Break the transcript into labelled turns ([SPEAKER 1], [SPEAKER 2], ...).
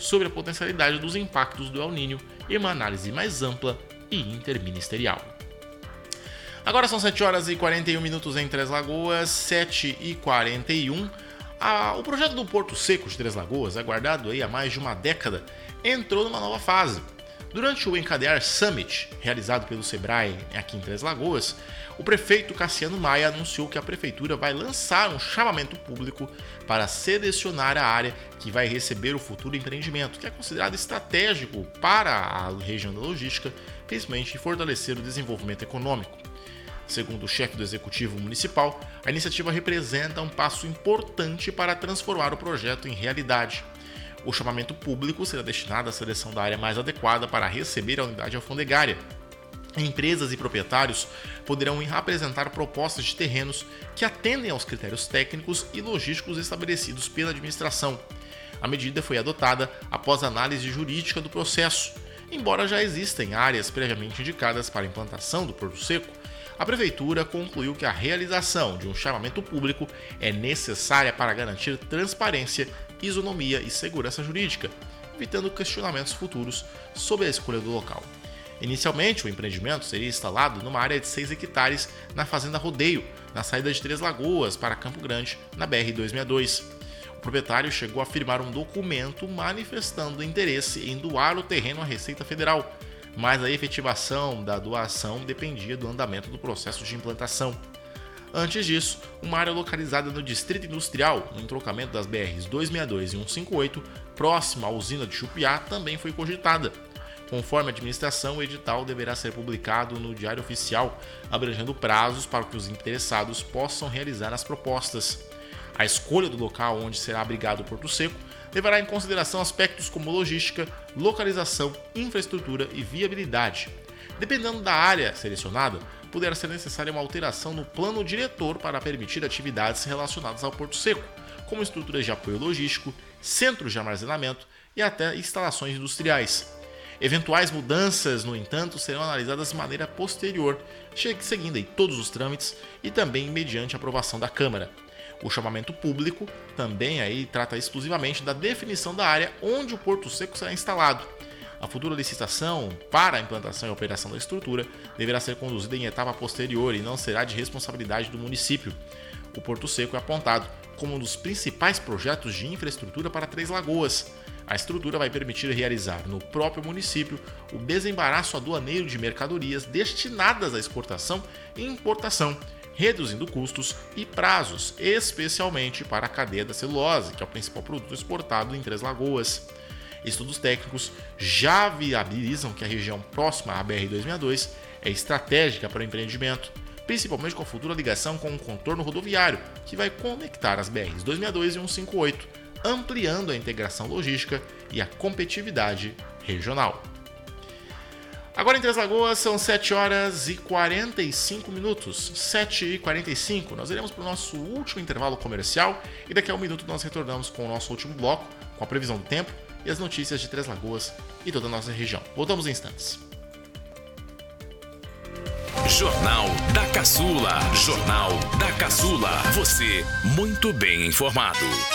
[SPEAKER 1] sobre a potencialidade dos impactos do El Niño em uma análise mais ampla e interministerial. Agora são 7 horas e 41 minutos em Três Lagoas, 7 e 41. O projeto do Porto Seco de Três Lagoas, aguardado há mais de uma década, entrou numa nova fase. Durante o Encadear Summit, realizado pelo Sebrae aqui em Três Lagoas, o prefeito Cassiano Maia anunciou que a prefeitura vai lançar um chamamento público para selecionar a área que vai receber o futuro empreendimento, que é considerado estratégico para a região da logística, principalmente fortalecer o desenvolvimento econômico. Segundo o chefe do executivo municipal, a iniciativa representa um passo importante para transformar o projeto em realidade. O chamamento público será destinado à seleção da área mais adequada para receber a unidade alfandegária. Empresas e proprietários poderão apresentar propostas de terrenos que atendem aos critérios técnicos e logísticos estabelecidos pela administração. A medida foi adotada após análise jurídica do processo. Embora já existem áreas previamente indicadas para a implantação do Porto Seco, a Prefeitura concluiu que a realização de um chamamento público é necessária para garantir transparência, isonomia e segurança jurídica, evitando questionamentos futuros sobre a escolha do local. Inicialmente, o empreendimento seria instalado numa área de 6 hectares na Fazenda Rodeio, na saída de Três Lagoas para Campo Grande, na BR-262. O proprietário chegou a firmar um documento manifestando interesse em doar o terreno à Receita Federal, mas a efetivação da doação dependia do andamento do processo de implantação. Antes disso, uma área localizada no Distrito Industrial, no entroncamento das BRs 262 e 158, próxima à usina de Chupiá, também foi cogitada. Conforme a administração, o edital deverá ser publicado no Diário Oficial, abrangendo prazos para que os interessados possam realizar as propostas. A escolha do local onde será abrigado o Porto Seco levará em consideração aspectos como logística, localização, infraestrutura e viabilidade. Dependendo da área selecionada, poderá ser necessária uma alteração no plano diretor para permitir atividades relacionadas ao Porto Seco, como estruturas de apoio logístico, centros de armazenamento e até instalações industriais. Eventuais mudanças, no entanto, serão analisadas de maneira posterior, seguindo todos os trâmites e também mediante aprovação da Câmara. O chamamento público também trata exclusivamente da definição da área onde o Porto Seco será instalado. A futura licitação para a implantação e operação da estrutura deverá ser conduzida em etapa posterior e não será de responsabilidade do município. O Porto Seco é apontado como um dos principais projetos de infraestrutura para Três Lagoas. A estrutura vai permitir realizar no próprio município o desembaraço aduaneiro de mercadorias destinadas à exportação e importação, reduzindo custos e prazos, especialmente para a cadeia da celulose, que é o principal produto exportado em Três Lagoas. Estudos técnicos já viabilizam que a região próxima à BR-262 é estratégica para o empreendimento, principalmente com a futura ligação com o contorno rodoviário, que vai conectar as BRs 262 e 158, ampliando a integração logística e a competitividade regional. Agora em Três Lagoas são 7 horas e 45 minutos, 7 e 45. Nós iremos para o nosso último intervalo comercial e daqui a um minuto nós retornamos com o nosso último bloco, com a previsão do tempo e as notícias de Três Lagoas e toda a nossa região. Voltamos em instantes.
[SPEAKER 2] Jornal da Caçula. Jornal da Caçula. Você muito bem informado.